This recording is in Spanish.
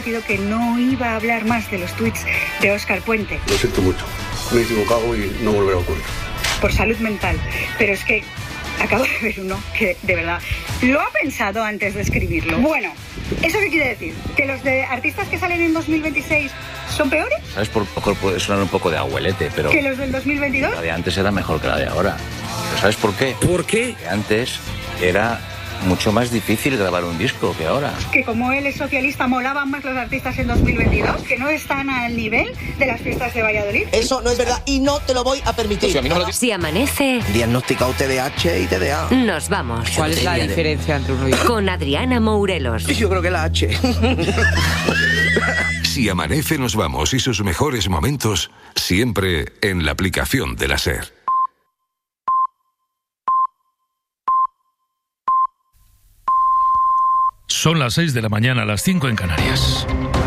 prometido que no iba a hablar más de los tuits de Óscar Puente. Lo siento mucho. Me he equivocado y no volverá a ocurrir. Por salud mental. Pero es que acabo de ver uno que, de verdad, lo ha pensado antes de escribirlo. Bueno, ¿eso qué quiere decir? ¿Que los de artistas que salen en 2026 son peores? ¿Sabes? Por poco puede sonar un poco de abuelete, pero... ¿Que los del 2022? La de antes era mejor que la de ahora. ¿Pero sabes por qué? ¿Por qué? Que antes era mucho más difícil grabar un disco que ahora. Que como él es socialista, molaban más los artistas en 2022, que no están al nivel de las fiestas de Valladolid. Eso no es verdad y no te lo voy a permitir. Si amanece, Diagnosticado TDAH y TDA. nos vamos. ¿Cuál es la diferencia entre uno y otro? Con Adriana Mourelos. Yo creo que la H. Si amanece, nos vamos y sus mejores momentos siempre en la aplicación de la SER. Son las 6 de la mañana, las 5 en Canarias.